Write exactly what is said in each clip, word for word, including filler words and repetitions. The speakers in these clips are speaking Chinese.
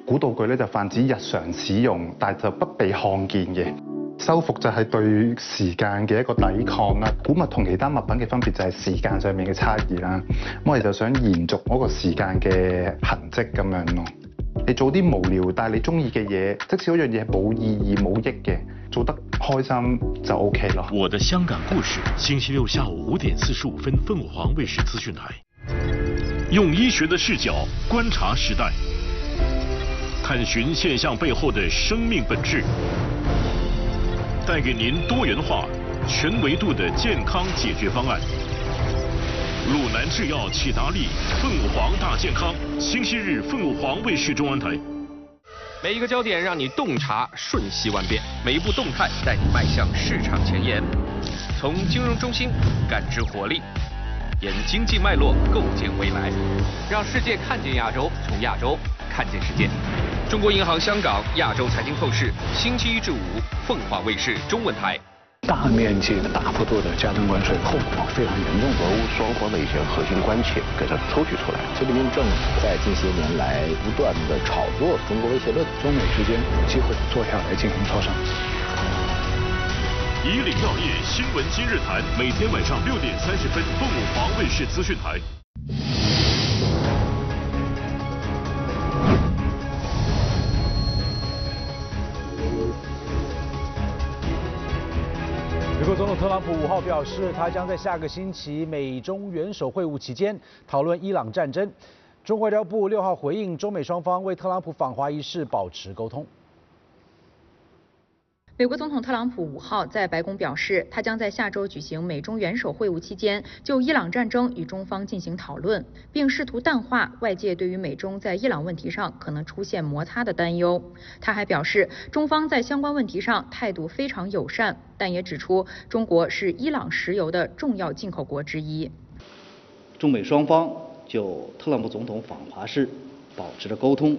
古道具咧就泛指日常使用，但就不被看見嘅。修復就係對時間嘅一個抵抗啦。古物同其他物品嘅分別就係時間上面嘅差異啦。咁我哋就想延續嗰個時間嘅痕跡咁樣咯。你做啲無聊但係你中意嘅嘢，即使嗰樣嘢係冇意義冇益嘅，做得開心就 OK 咯。 我的香港故事，星期六下午五點四十五分，鳳凰衛視資訊台。用醫學的視角觀察時代，探尋現象背後的生命本質，帶給您多元化、全維度的健康解決方案。魯南製藥啟達利，鳳凰大健康，星期日鳳凰衛視中文台。 每一個焦點讓你洞察瞬息萬變，每一步動態帶你邁向市場前沿。從金融中心感知活力，沿經濟脈絡構建未來，讓世界看見亞洲，從亞洲看見世界。中國銀行香港亞洲財經透視，星期一至五，鳳凰衛視中文台。 大面積的、大幅度的加徵關稅，後果非常嚴重。 俄烏雙方的一些核心關切給它抽取出來。 習近平政府在近些年來不斷的炒作中國威脅論，中美之間有機會坐下來進行磋商。 以領藥業新聞今日談，每天晚上六點三十分，鳳凰衛視資訊台。 美国总统特朗普五号表示，他将在下个星期美中元首会晤期间讨论伊朗战争。中国外交部六号回应，中美双方为特朗普访华一事保持沟通。 美国总统特朗普五号在白宫表示，他将在下周举行美中元首会晤期间就伊朗战争与中方进行讨论，并试图淡化外界对于美中在伊朗问题上可能出现摩擦的担忧。他还表示，中方在相关问题上态度非常友善，但也指出中国是伊朗石油的重要进口国之一。 中美双方就特朗普总统访华事保持着沟通。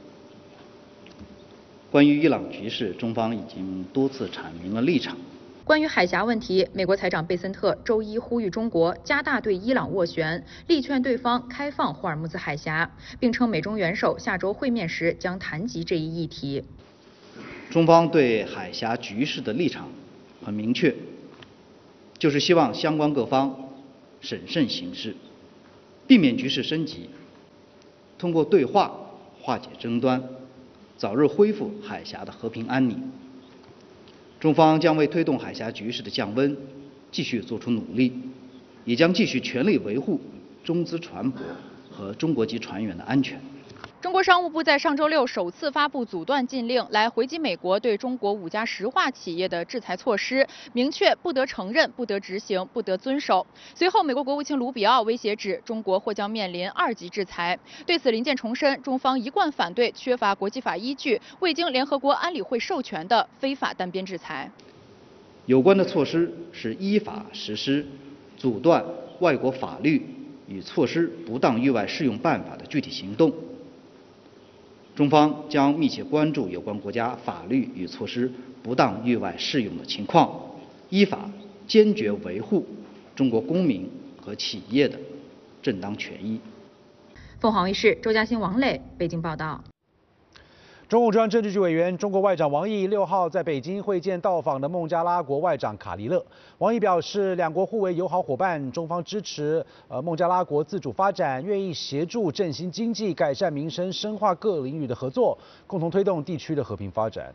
关于伊朗局势，中方已经多次阐明了立场。 关于海峡问题，美国财长贝森特周一呼吁中国加大对伊朗斡旋，力劝对方开放霍尔木兹海峡，并称美中元首下周会面时将谈及这一议题。 中方对海峡局势的立场很明确，就是希望相关各方审慎行事，避免局势升级，通过对话化解争端，早日恢复海峡的和平安宁。中方将为推动海峡局势的降温继续做出努力，也将继续全力维护中资船舶和中国籍船员的安全。 中国商务部在上周六首次发布阻断禁令，来回击美国对中国五家石化企业的制裁措施，明确不得承认、不得执行、不得遵守。随后，美国国务卿卢比奥威胁指，中国或将面临二级制裁。对此，林健重申，中方一贯反对缺乏国际法依据、未经联合国安理会授权的非法单边制裁。 有关的措施是依法实施阻断外国法律与措施不当域外适用办法的具体行动。中方将密切关注有关国家法律与措施不当域外适用的情况，依法坚决维护中国公民和企业的正当权益。 凤凰卫视周嘉欣、王磊北京报道。 中共中央政治局委员、中国外长王毅六号在北京会见到访的孟加拉国外长卡利勒。王毅表示，两国互为友好伙伴，中方支持呃孟加拉国自主发展，愿意协助振兴经济、改善民生、深化各领域的合作，共同推动地区的和平发展。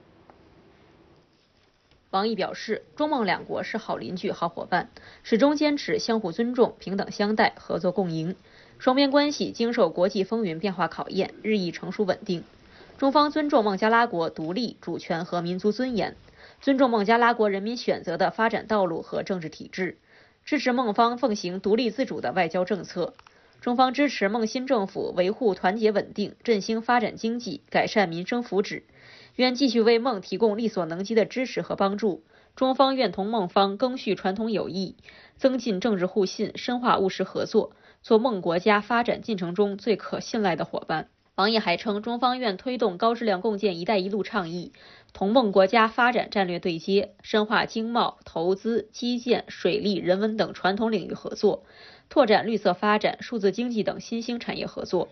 王毅表示，中孟两国是好邻居、好伙伴，始终坚持相互尊重、平等相待、合作共赢。双边关系经受国际风云变化考验，日益成熟稳定。中方尊重孟加拉国独立、主权和民族尊严，尊重孟加拉国人民选择的发展道路和政治体制，支持孟方奉行独立自主的外交政策。中方支持孟新政府维护团结稳定、振兴发展经济、改善民生福祉，愿继续为孟提供力所能及的支持和帮助。中方愿同孟方赓续传统友谊，增进政治互信，深化务实合作，做孟国家发展进程中最可信赖的伙伴。王毅还称，中方愿推动高质量共建“一带一路”倡议，同孟国家发展战略对接，深化经贸、投资、基建、水利、人文等传统领域合作，拓展绿色发展、数字经济等新兴产业合作。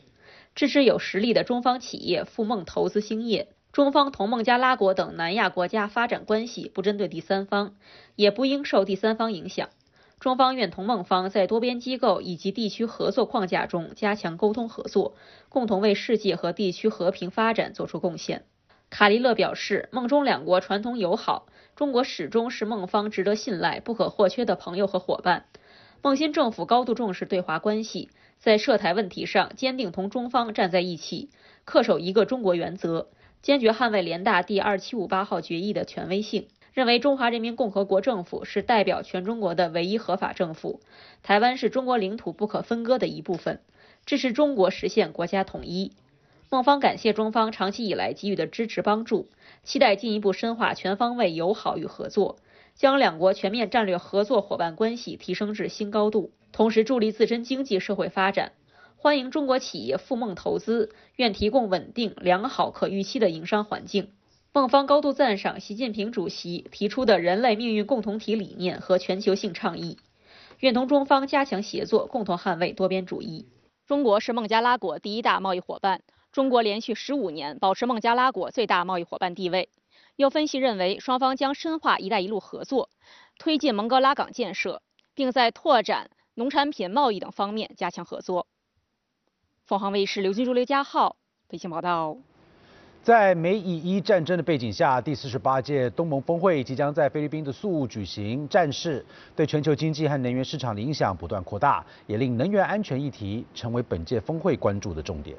支持有实力的中方企业赴孟投资兴业。中方同孟加拉国等南亚国家发展关系不针对第三方，也不应受第三方影响。中方愿同孟方在多边机构以及地区合作框架中加强沟通合作，共同为世界和地区和平发展作出贡献。卡利勒表示，孟中两国传统友好，中国始终是孟方值得信赖、不可或缺的朋友和伙伴。孟新政府高度重视对华关系，在涉台问题上坚定同中方站在一起，恪守一个中国原则，坚决捍卫联大第二七五八号决议的权威性，认为中华人民共和国政府是代表全中国的唯一合法政府，台湾是中国领土不可分割的一部分，支持中国实现国家统一。孟方感谢中方长期以来给予的支持帮助，期待进一步深化全方位友好与合作，将两国全面战略合作伙伴关系提升至新高度，同时助力自身经济社会发展。欢迎中国企业赴孟投资，愿提供稳定、良好、可预期的营商环境。孟方高度赞赏习近平主席提出的人类命运共同体理念和全球性倡议，愿同中方加强协作，共同捍卫多边主义。 中国是孟加拉国第一大贸易伙伴，中国连续十五年保持孟加拉国最大贸易伙伴地位。有分析认为，双方将深化“一带一路”合作，推进蒙哥拉港建设，并在拓展农产品贸易等方面加强合作。凤凰卫视刘金珠、刘家浩北京报道。 在美以伊战争的背景下，第四十八届东盟峰会即将在菲律宾的宿务举行。战事对全球经济和能源市场的影响不断扩大，也令能源安全议题成为本届峰会关注的重点。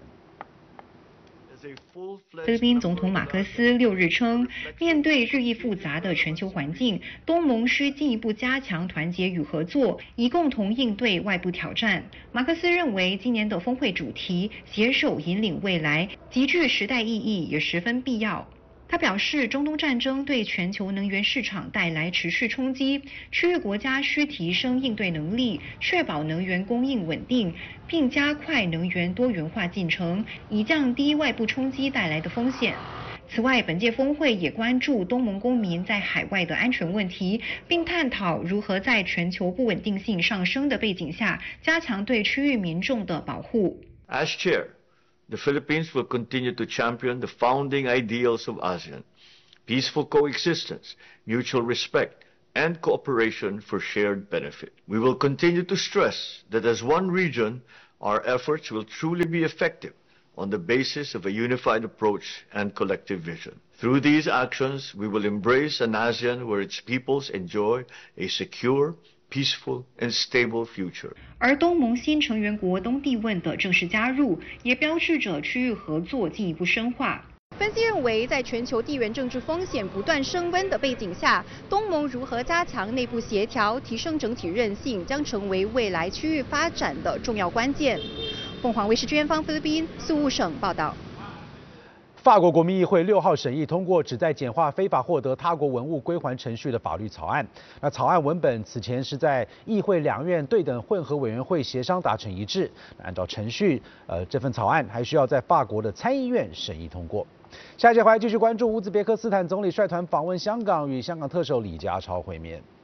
菲律宾总统马克思六日称，面对日益复杂的全球环境，东盟需进一步加强团结与合作，以共同应对外部挑战。马克思认为，今年的峰会主题“携手引领未来”极具时代意义，也十分必要。他表示，中东战争对全球能源市场带来持续冲击，区域国家需提升应对能力，确保能源供应稳定，并加快能源多元化进程，以降低外部冲击带来的风险。此外，本届峰会也关注东盟公民在海外的安全问题，并探讨如何在全球不稳定性上升的背景下，加强对区域民众的保护。 As chair, the Philippines will continue to champion the founding ideals of ASEAN: peaceful coexistence, mutual respect, and cooperation for shared benefit. We will continue to stress that as one region, our efforts will truly be effective on the basis of a unified approach and collective vision. Through these actions, we will embrace an ASEAN where its peoples enjoy a secure, peaceful and stable future. 而东盟新成员国东帝汶的正式加入，也标志着区域合作进一步深化。 分析认为，在全球地缘政治风险不断升温的背景下，东盟如何加强内部协调、提升整体韧性，将成为未来区域发展的重要关键。凤凰卫视支援方菲律宾宿务省报道。 法国国民议会六号审议通过旨在简化非法获得他国文物归还程序的法律草案。那草案文本此前是在议会两院对等混合委员会协商达成一致。按照程序，呃，这份草案还需要在法国的参议院审议通过。下一节回来继续关注乌兹别克斯坦总理率团访问香港，与香港特首李家超会面。